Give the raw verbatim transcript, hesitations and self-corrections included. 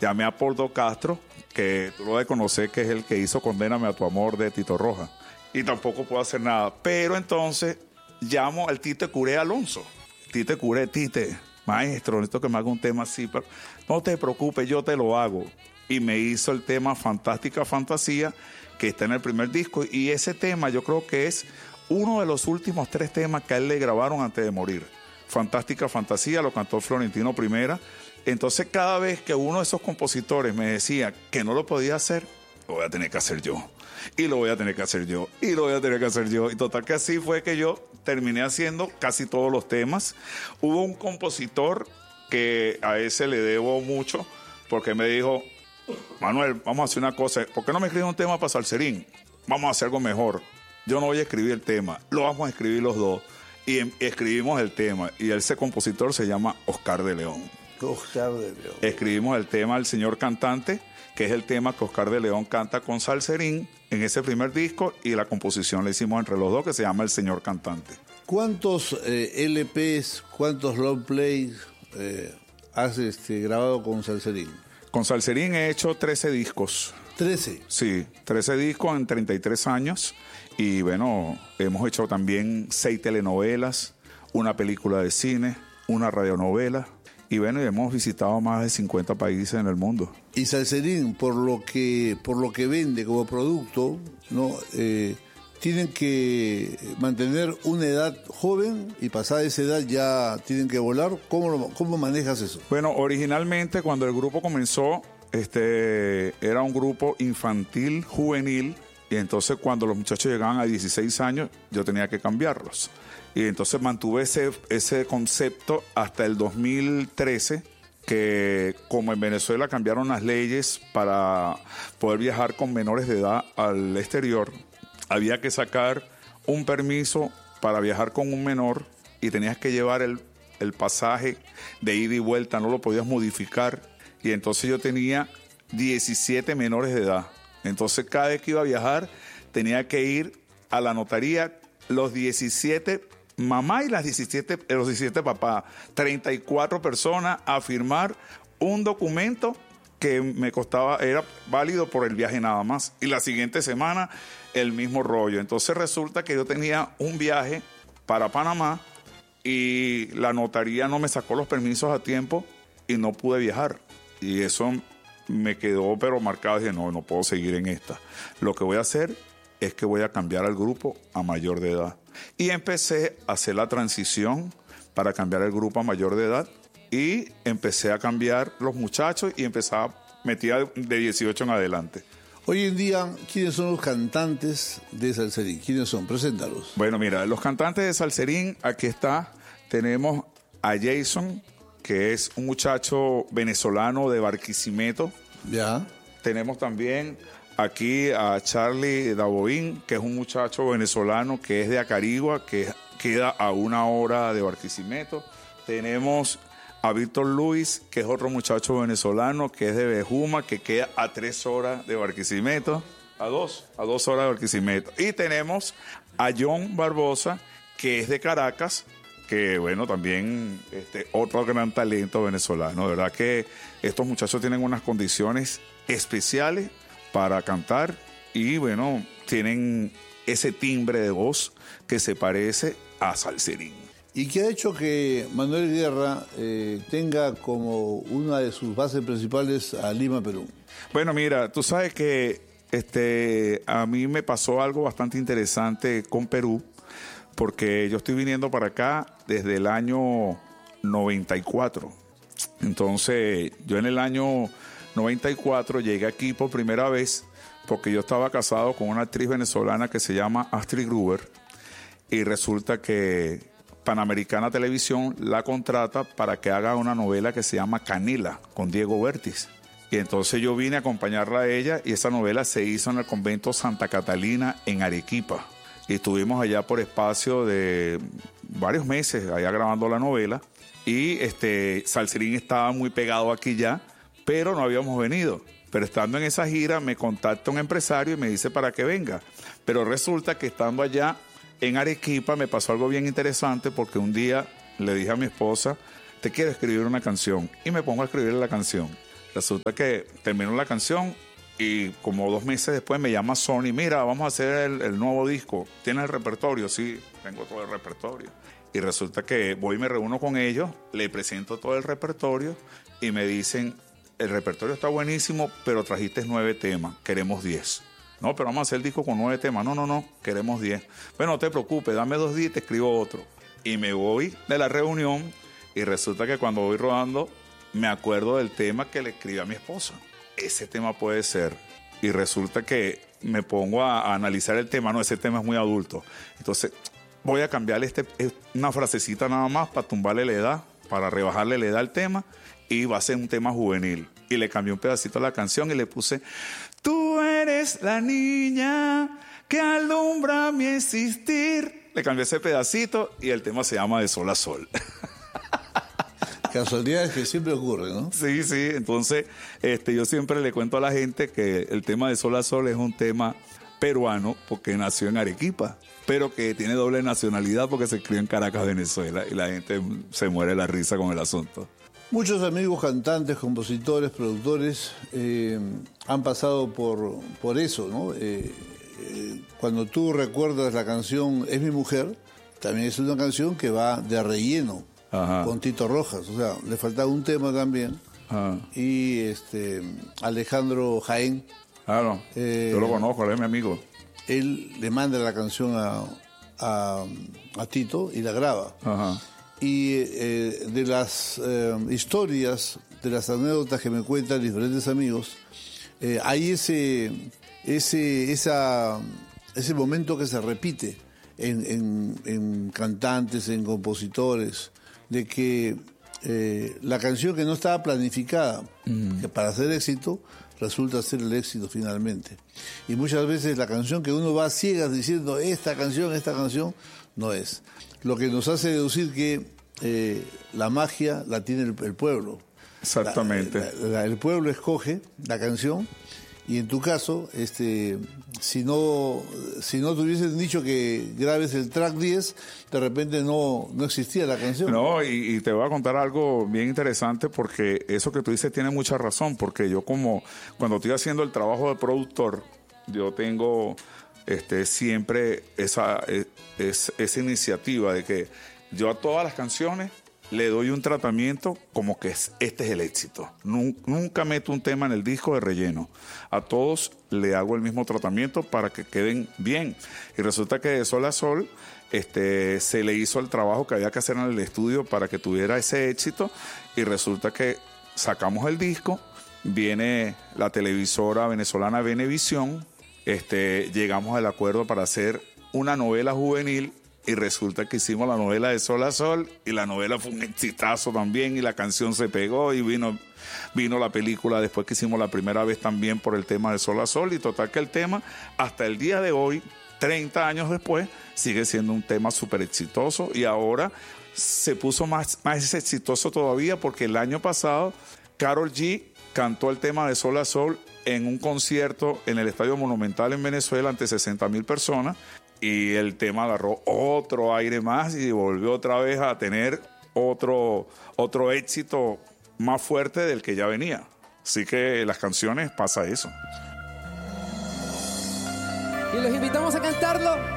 llamé a Poldo Castro, que tú lo debes conocer, que es el que hizo Condéname a tu amor de Tito Roja. Y tampoco puedo hacer nada. Pero entonces llamo al Tite Curé Alonso. Tite Curé, Tite, maestro, necesito que me haga un tema así. Pero no te preocupes, yo te lo hago. Y me hizo el tema Fantástica Fantasía, que está en el primer disco. Y ese tema yo creo que es uno de los últimos tres temas que a él le grabaron antes de morir. Fantástica Fantasía, lo cantó Florentino Primera. Entonces cada vez que uno de esos compositores me decía que no lo podía hacer, lo voy a tener que hacer yo. Y lo voy a tener que hacer yo. Y lo voy a tener que hacer yo. Y total que así fue que yo terminé haciendo casi todos los temas. Hubo un compositor que a ese le debo mucho, porque me dijo, Manuel, vamos a hacer una cosa. ¿Por qué no me escribes un tema para Salserín? Vamos a hacer algo mejor. Yo no voy a escribir el tema. Lo vamos a escribir los dos. Y em- escribimos el tema. Y ese compositor se llama Oscar de León. Oscar de León. Escribimos el tema El Señor Cantante, que es el tema que Oscar de León canta con Salserín en ese primer disco, y la composición la hicimos entre los dos, que se llama El Señor Cantante. ¿Cuántos eh, L Ps, cuántos long plays eh, has este, grabado con Salserín? Con Salserín he hecho trece discos. ¿trece? Sí, trece discos en treinta y tres años. Y bueno, hemos hecho también seis telenovelas, una película de cine, una radionovela. Y bueno, hemos visitado más de cincuenta países en el mundo. Y Salserín, por lo que por lo que vende como producto, ¿no? Eh, tienen que mantener una edad joven y pasada esa edad ya tienen que volar. ¿Cómo, lo, cómo manejas eso? Bueno, originalmente cuando el grupo comenzó, este, era un grupo infantil, juvenil, y entonces cuando los muchachos llegaban a dieciséis años, yo tenía que cambiarlos. Y entonces mantuve ese, ese concepto hasta el dos mil trece, que como en Venezuela cambiaron las leyes para poder viajar con menores de edad al exterior, había que sacar un permiso para viajar con un menor y tenías que llevar el, el pasaje de ida y vuelta, no lo podías modificar. Y entonces yo tenía diecisiete menores de edad. Entonces cada vez que iba a viajar tenía que ir a la notaría los diecisiete mamá y las diecisiete, los diecisiete papás, treinta y cuatro personas a firmar un documento que me costaba, era válido por el viaje nada más. Y la siguiente semana el mismo rollo. Entonces resulta que yo tenía un viaje para Panamá y la notaría no me sacó los permisos a tiempo y no pude viajar. Y eso me quedó pero marcado. Dije, no, no puedo seguir en esta. Lo que voy a hacer es que voy a cambiar al grupo a mayor de edad. Y empecé a hacer la transición para cambiar el grupo a mayor de edad y empecé a cambiar los muchachos y empezaba, metía de dieciocho en adelante. Hoy en día, ¿quiénes son los cantantes de Salserín? ¿Quiénes son? Preséntalos. Bueno, mira, los cantantes de Salserín, aquí está, tenemos a Jason, que es un muchacho venezolano de Barquisimeto. Ya. Tenemos también aquí a Charlie Daboín, que es un muchacho venezolano que es de Acarigua, que queda a una hora de Barquisimeto. Tenemos a Víctor Luis, que es otro muchacho venezolano que es de Bejuma, que queda a tres horas de Barquisimeto. A dos, a dos horas de Barquisimeto. Y tenemos a John Barbosa, que es de Caracas, que bueno, también este, otro gran talento venezolano. De verdad que estos muchachos tienen unas condiciones especiales para cantar y bueno, tienen ese timbre de voz que se parece a Salserín. ¿Y qué ha hecho que Manuel Guerra eh, tenga como una de sus bases principales a Lima, Perú? Bueno, mira, tú sabes que este, a mí me pasó algo bastante interesante con Perú, porque yo estoy viniendo para acá desde el año noventa y cuatro. Entonces, yo en el año noventa y cuatro llegué aquí por primera vez porque yo estaba casado con una actriz venezolana que se llama Astrid Gruber y resulta que Panamericana Televisión la contrata para que haga una novela que se llama Canela con Diego Vértiz. Y entonces yo vine a acompañarla a ella y esa novela se hizo en el convento Santa Catalina en Arequipa. Y estuvimos allá por espacio de varios meses allá grabando la novela y este Salserín estaba muy pegado aquí ya, pero no habíamos venido. Pero estando en esa gira me contacta un empresario y me dice para que venga. Pero resulta que estando allá en Arequipa me pasó algo bien interesante porque un día le dije a mi esposa, te quiero escribir una canción. Y me pongo a escribir la canción. Resulta que terminó la canción y como dos meses después me llama Sony, mira, vamos a hacer el, el nuevo disco. ¿Tienes el repertorio? Sí, tengo todo el repertorio. Y resulta que voy y me reúno con ellos, le presento todo el repertorio y me dicen, el repertorio está buenísimo, pero trajiste nueve temas, queremos diez. No, pero vamos a hacer el disco con nueve temas. No, no, no, queremos diez. Bueno, no te preocupes, dame dos días y te escribo otro. Y me voy de la reunión y resulta que cuando voy rodando me acuerdo del tema que le escribí a mi esposa. Ese tema puede ser. Y resulta que me pongo a, a analizar el tema. No, ese tema es muy adulto. Entonces voy a cambiarle este, una frasecita nada más para tumbarle la edad, para rebajarle la edad al tema, y va a ser un tema juvenil. Y le cambié un pedacito a la canción y le puse, tú eres la niña que alumbra mi existir. Le cambié ese pedacito y el tema se llama De Sol a Sol. Casualidades que siempre ocurren, ¿no? Sí, sí. Entonces, este, yo siempre le cuento a la gente que el tema De Sol a Sol es un tema peruano porque nació en Arequipa, pero que tiene doble nacionalidad porque se crió en Caracas, Venezuela, y la gente se muere de la risa con el asunto. Muchos amigos cantantes, compositores, productores eh, han pasado por, por eso, ¿no? Eh, eh, cuando tú recuerdas la canción Es mi mujer, también es una canción que va de relleno. Ajá. Con Tito Rojas, o sea, le faltaba un tema también. Ajá. Y este Alejandro Jaén. Claro, eh, yo lo conozco, él es mi amigo. Él le manda la canción a, a, a Tito y la graba. Ajá. Y eh, de las eh, historias, de las anécdotas que me cuentan diferentes amigos, eh, hay ese, ese, esa, ese momento que se repite en, en, en cantantes, en compositores, de que eh, la canción que no estaba planificada, mm. que para hacer éxito, resulta ser el éxito finalmente. Y muchas veces la canción que uno va a ciegas diciendo esta canción, esta canción, no es. Lo que nos hace deducir que eh, la magia la tiene el, el pueblo. Exactamente. La, la, el pueblo escoge la canción. Y en tu caso, este, si no si no te hubiesen dicho que grabes el track diez, de repente no, no existía la canción. No, y, y te voy a contar algo bien interesante porque eso que tú dices tiene mucha razón, porque yo como cuando estoy haciendo el trabajo de productor, yo tengo este siempre esa, es, esa iniciativa de que yo a todas las canciones le doy un tratamiento como que es, este es el éxito. Nunca meto un tema en el disco de relleno. A todos le hago el mismo tratamiento para que queden bien. Y resulta que De Sol a Sol este, se le hizo el trabajo que había que hacer en el estudio para que tuviera ese éxito. Y resulta que sacamos el disco, viene la televisora venezolana Venevisión, este, llegamos al acuerdo para hacer una novela juvenil. Y resulta que hicimos la novela De Sol a Sol y la novela fue un exitazo también y la canción se pegó y vino, vino la película después que hicimos la primera vez también por el tema De Sol a Sol y total que el tema hasta el día de hoy, treinta años después, sigue siendo un tema súper exitoso y ahora se puso más, más exitoso todavía porque el año pasado Karol G cantó el tema De Sol a Sol en un concierto en el Estadio Monumental en Venezuela ante sesenta mil personas. Y el tema agarró otro aire más y volvió otra vez a tener otro, otro éxito más fuerte del que ya venía. Así que las canciones pasa eso. Y los invitamos a cantarlo